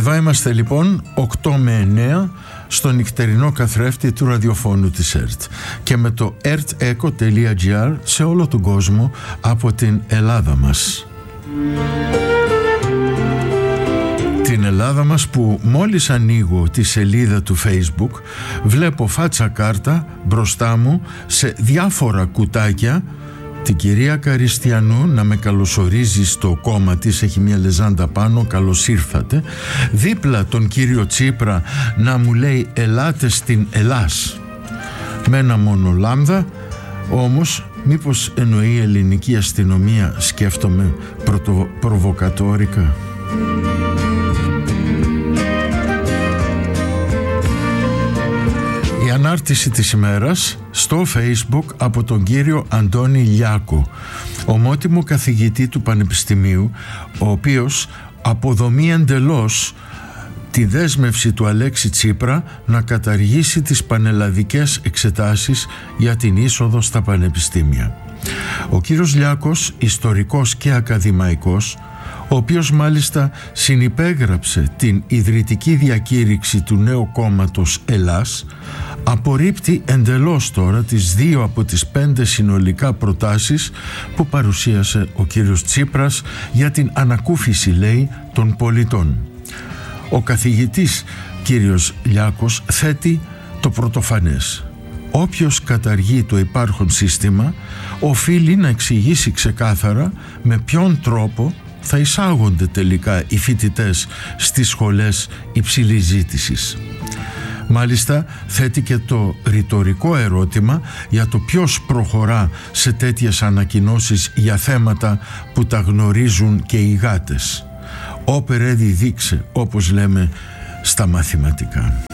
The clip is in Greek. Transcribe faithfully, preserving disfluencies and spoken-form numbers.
Εδώ είμαστε λοιπόν οκτώ με εννέα στο νυχτερινό καθρέφτη του ραδιοφώνου της ΕΡΤ και με το ερτ εκο τελεία τζι άρ σε όλο τον κόσμο από την Ελλάδα μας. Την Ελλάδα μας που μόλις ανοίγω τη σελίδα του Facebook βλέπω φάτσα κάρτα μπροστά μου σε διάφορα κουτάκια την κυρία Καριστιανού να με καλωσορίζει στο κόμμα της, έχει μια λεζάντα πάνω, καλώς ήρθατε. Δίπλα τον κύριο Τσίπρα να μου λέει ελάτε στην Ελλάς με ένα μόνο λάμδα. Όμως μήπως εννοεί η ελληνική αστυνομία, σκέφτομαι πρωτο, προβοκατόρικα. Η ανάρτηση της ημέρας στο Facebook από τον κύριο Αντώνη Λιάκο, ομότιμο καθηγητή του Πανεπιστημίου, ο οποίος αποδομεί εντελώς τη δέσμευση του Αλέξη Τσίπρα να καταργήσει τις πανελλαδικές εξετάσεις για την είσοδο στα πανεπιστήμια. Ο κύριος Λιάκος, ιστορικός και ακαδημαϊκός, ο οποίος μάλιστα συνυπέγραψε την ιδρυτική διακήρυξη του νέου κόμματος Ελλάς, απορρίπτει εντελώς τώρα τις δύο από τις πέντε συνολικά προτάσεις που παρουσίασε ο κύριος Τσίπρας για την ανακούφιση, λέει, των πολιτών. Ο καθηγητής κύριος Λιάκος θέτει το πρωτοφανές. Όποιος καταργεί το υπάρχον σύστημα οφείλει να εξηγήσει ξεκάθαρα με ποιον τρόπο θα εισάγονται τελικά οι φοιτητές στις σχολές υψηλής ζήτησης. Μάλιστα θέτει και το ρητορικό ερώτημα για το ποιος προχωρά σε τέτοιες ανακοινώσεις για θέματα που τα γνωρίζουν και οι γάτες. Όπερ έδι δείξε, όπως λέμε στα μαθηματικά.